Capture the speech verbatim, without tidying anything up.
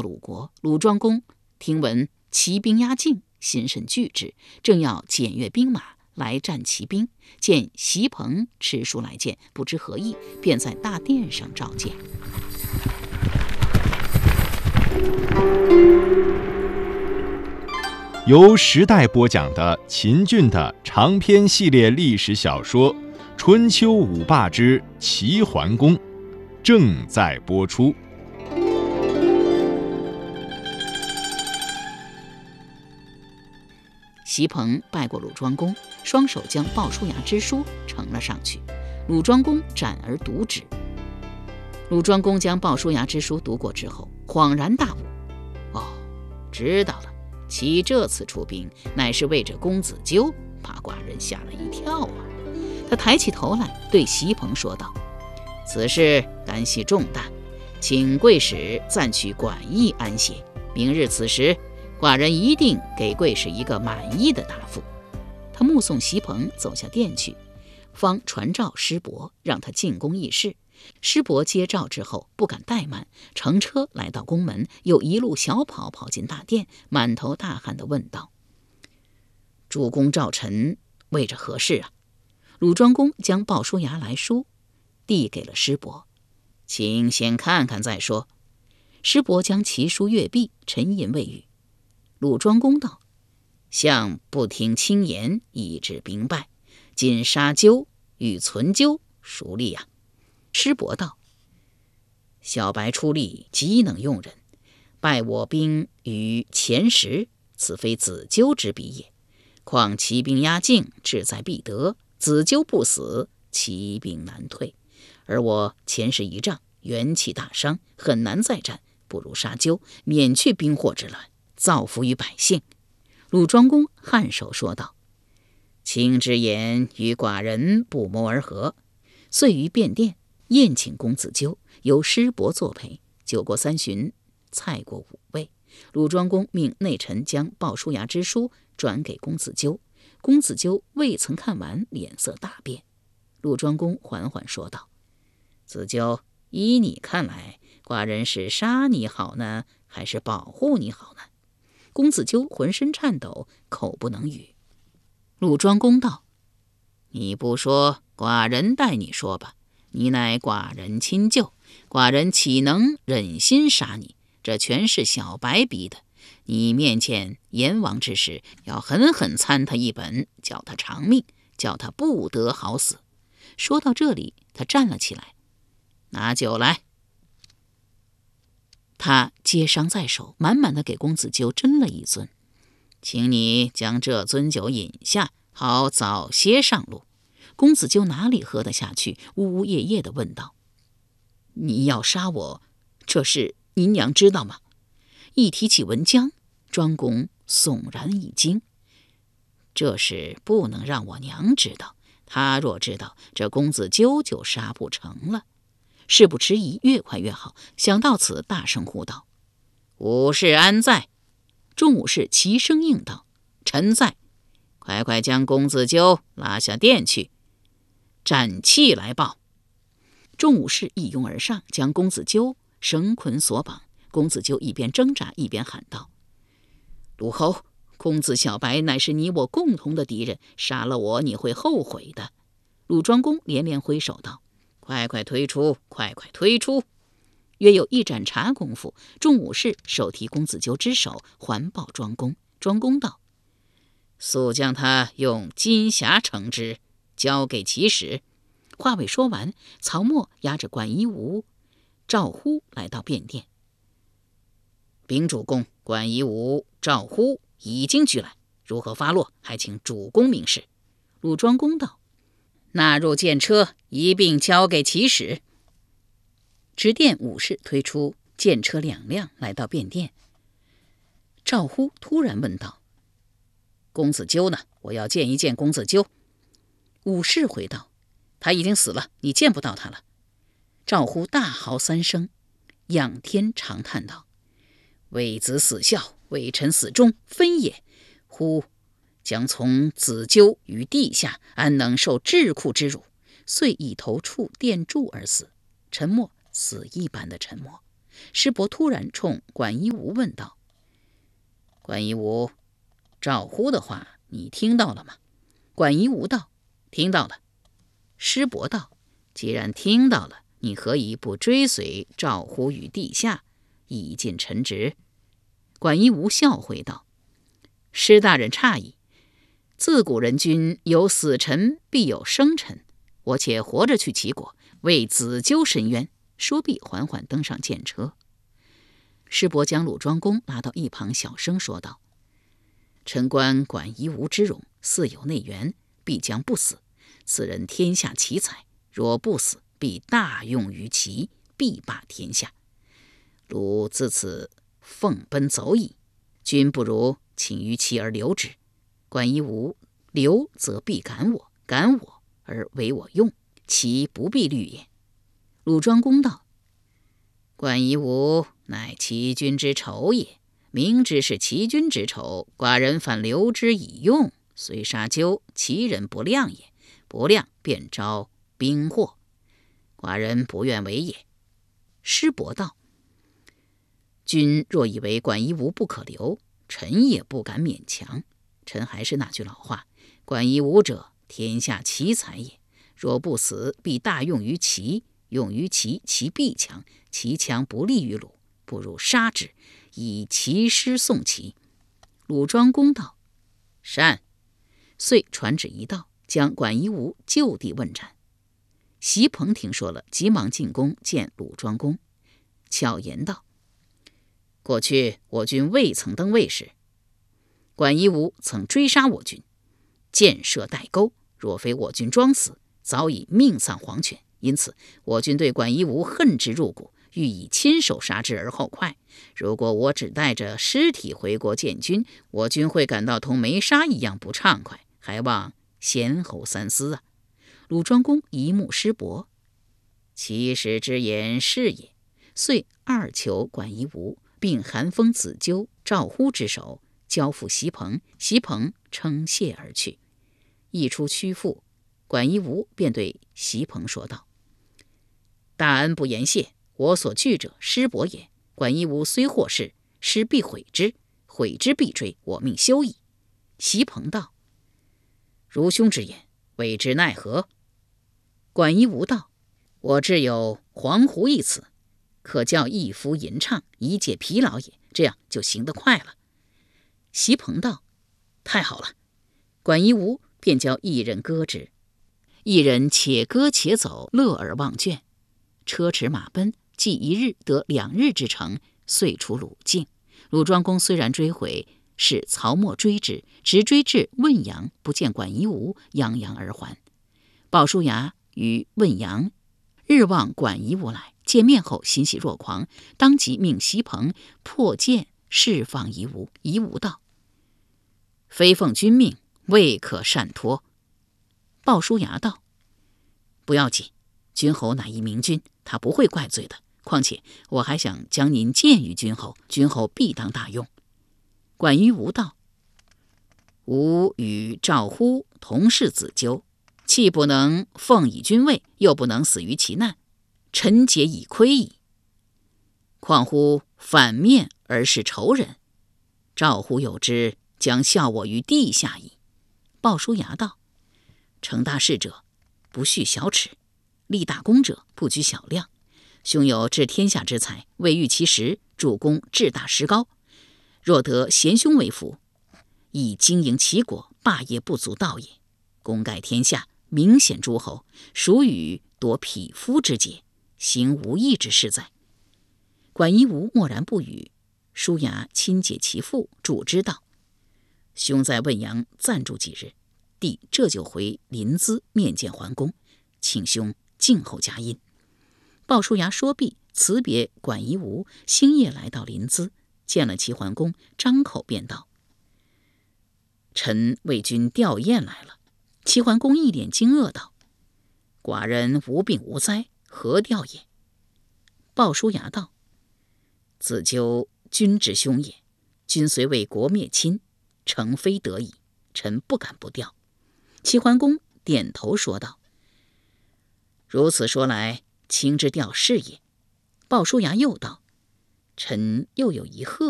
到鲁国，鲁庄公听闻齐兵压境，心甚惧之，正要检阅兵马来战齐兵，见席鹏持书来见，不知何意，便在大殿上召见。 由时代播讲的秦俊的长篇系列历史小说《春秋五霸之齐桓公》正在播出。 席鹏拜过鲁庄公，双手将鲍叔牙之书呈了上去。鲁庄公展而读之。鲁庄公将鲍叔牙之书读过之后，恍然大悟：哦，知道了，齐这次出兵乃是为着公子纠，把寡人吓了一跳啊！他抬起头来，对席鹏说道：“此事干系重大，请贵使暂去馆驿安歇。明日此时，寡人一定给贵使一个满意的答复。”他目送席鹏走下殿去，方传召师伯，让他进宫议事。师伯接诏之后，不敢怠慢，乘车来到宫门，又一路小跑跑进大殿，满头大汗地问道：“主公召臣为着何事啊？”鲁庄公将鲍叔牙来书递给了师伯，请先看看再说。师伯将其书阅毕，沉吟未语。鲁庄公道：“相不听轻言，以致兵败，今杀纠与存纠，孰利呀？”师伯道：“小白出力，极能用人，败我兵于前时，此非子纠之比也。况齐兵压境，志在必得，子纠不死，齐兵难退。而我前时一仗，元气大伤，很难再战，不如杀纠，免去兵祸之乱，造福于百姓。”鲁庄公颔首说道：“卿之言与寡人不谋而合。”遂于便殿宴请公子纠，由师伯作陪。酒过三巡，菜过五味，鲁庄公命内臣将鲍叔牙之书转给公子纠。公子纠未曾看完，脸色大变。鲁庄公缓缓说道：“子纠，依你看来，寡人是杀你好呢，还是保护你好呢？”公子纠浑身颤抖，口不能语。鲁庄公道：“你不说，寡人代你说吧。你乃寡人亲舅，寡人岂能忍心杀你？这全是小白逼的。你面见阎王之时，要狠狠参他一本，叫他偿命，叫他不得好死。”说到这里，他站了起来：“拿酒来。”他接伤在手，满满的给公子纠斟了一樽：“请你将这樽酒饮下，好早些上路。”公子纠哪里喝得下去，呜呜咽咽地问道：“你要杀我，这事您娘知道吗？”一提起文姜，庄公悚然一惊：“这事不能让我娘知道，她若知道，这公子纠就杀不成了。”事不迟疑，越快越好。想到此，大声呼道：“武士安在？”众武士齐声应道：“臣在。”快快将公子纠拉下殿去，斩器来报。众武士一拥而上，将公子纠绳捆索绑。公子纠一边挣扎，一边喊道：“鲁侯，公子小白乃是你我共同的敌人，杀了我你会后悔的。”鲁庄公连连挥手道：“快快推出，快快推出！”约有一盏茶功夫，众武士手提公子纠之手，环抱庄公。庄公道：“速将他用金匣盛之，交给齐使。”话未说完，曹沫押着管夷吾、赵乎来到便殿。禀主公，管夷吾、赵乎已经拘来，如何发落，还请主公明示。鲁庄公道：“纳入剑车，一并交给齐使。”执殿武士推出剑车两辆，来到便殿。赵乎突然问道：“公子纠呢？我要见一见公子纠。”武士回道：“他已经死了，你见不到他了。”赵乎大嚎三声，仰天长叹道：“为子死孝，为臣死忠，分也！乎将从子纠于地下，安能受治库之辱？”遂一头触殿柱而死。沉默，死一般的沉默。 师伯突然冲管夷吾问道：“管夷吾，赵乎的话你听到了吗？”管夷吾道：“听到了。”师伯道：“既然听到了，你何以不追随赵乎于地下，以尽臣职？”管夷吾笑回道：“师大人诧异，自古人君有死臣必有生臣，我且活着去齐国，为子纠申冤。”说毕，缓缓登上剑车。师伯将鲁庄公拉到一旁，小声说道：“臣观管夷吾之容，似有内援，必将不死。此人天下奇才，若不死，必大用于齐，必霸天下。鲁自此奉奔走矣，君不如请于齐而留之。管夷吾留，则必感我，感我而为我用，其不必虑也。”鲁庄公道：“管夷吾乃齐君之仇也，明知是齐君之仇，寡人反留之以用，虽杀鸠，其人不量也，不量便招兵祸，寡人不愿为也。”师伯道：“君若以为管夷吾不可留，臣也不敢勉强。臣还是那句老话，管夷吾者，天下奇才也，若不死，必大用于齐。用于齐，齐必强；齐强不利于鲁，不如杀之，以齐师送齐。”鲁庄公道：“善。”遂传旨一道，将管夷吾就地问斩。席鹏听说了，急忙进宫见鲁庄公，巧言道：“过去我军未曾登位时，管夷吾曾追杀我军，箭射带钩，若非我军装死，早已命丧黄泉。因此我军对管夷吾恨之入骨，欲以亲手杀之而后快。如果我只带着尸体回国见君，我军会感到同没杀一样不畅快，还望贤侯三思啊。”鲁庄公一目师伯，其实之言是也。遂二求管夷吾，并韩封子纠、赵乎之首，交付席鹏。席鹏称谢而去。一出曲阜，管夷吾便对席鹏说道：“大恩不言谢，我所惧者师伯也。管夷吾虽获释，师必悔之，悔之必追，我命休矣。”席鹏道：“如兄之言，未知奈何？”管夷吾道：“我只有黄鹄一词，可叫一夫吟唱，以解疲劳也，这样就行得快了。”席鹏道：“太好了。”管夷吾便教一人歌之，一人且歌且走，乐而忘倦。车驰马奔，计一日得两日之程，遂出鲁境。鲁庄公虽然追回，使曹沫追之，直追至汶阳，不见管夷吾，泱泱而还。鲍叔牙与汶阳日望管夷吾来，见面后欣喜若狂，当即命席鹏破剑释放夷吾。夷吾道：“非奉君命，未可擅托。”鲍叔牙道：“不要紧，君侯乃一明君，他不会怪罪的。况且我还想将您荐于君侯，君侯必当大用。”管夷吾道：“吾与赵乎同是子纠，既不能奉以君位，又不能死于其难，臣节已亏矣。况乎反面而是仇人，赵乎有之，将笑我于地下矣。”鲍叔牙道：“成大事者，不恤小耻；立大功者，不拘小量。兄有治天下之才，未遇其时，主公志大识高。若得贤兄为辅，以经营齐国，霸业不足道也。功盖天下，明显诸侯，孰与夺匹夫之节，行无义之事哉？”管夷吾默然不语。叔牙亲解其父，祝之道：“兄在汶阳暂住几日，弟这就回临淄面见桓公，请兄静候佳音。”鲍叔牙说毕，辞别管夷吾，星夜来到临淄，见了齐桓公，张口便道：“臣为君吊唁来了。”齐桓公一脸惊愕道：“寡人无病无灾，何吊也？”鲍叔牙道：“子纠君之兄也，君虽为国灭亲，诚非得已，臣不敢不吊。”齐桓公点头说道：“如此说来，卿之吊是也。”鲍叔牙又道：“ 臣又有一贺。